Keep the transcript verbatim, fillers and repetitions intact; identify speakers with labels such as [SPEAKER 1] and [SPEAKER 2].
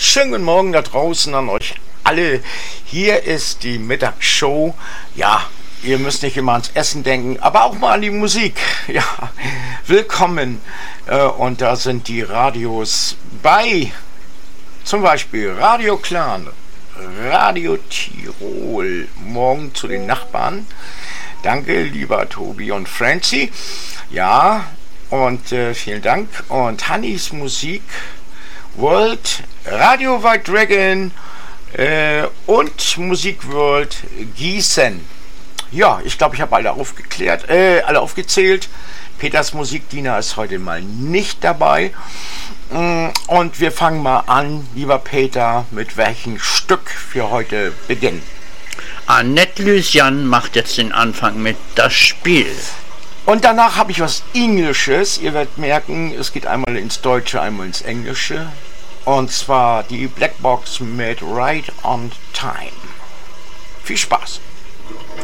[SPEAKER 1] schönen guten Morgen da draußen an euch alle. Hier ist die Mittagsshow. Ja, ihr müsst nicht immer ans Essen denken, aber auch mal an die Musik. Ja, willkommen. Äh, und da sind die Radios bei, zum Beispiel Radio Clan, Radio Tirol. Morgen zu den Nachbarn. Danke, lieber Tobi und Francie. Ja, und äh, vielen Dank. Und Hannis Musik World, Radio White Dragon äh, und Musik World Gießen. Ja, ich glaube, ich habe alle aufgeklärt, äh, alle aufgezählt. Peters Musikdiener ist heute mal nicht dabei. Und wir fangen mal an, lieber Peter, mit welchem Stück für heute beginnen.
[SPEAKER 2] Annette Lucian macht jetzt den Anfang mit Das Spiel.
[SPEAKER 1] Und danach habe ich was Englisches. Ihr werdet merken, es geht einmal ins Deutsche, einmal ins Englische. Und zwar die Black Box mit Right on Time. Viel Spaß!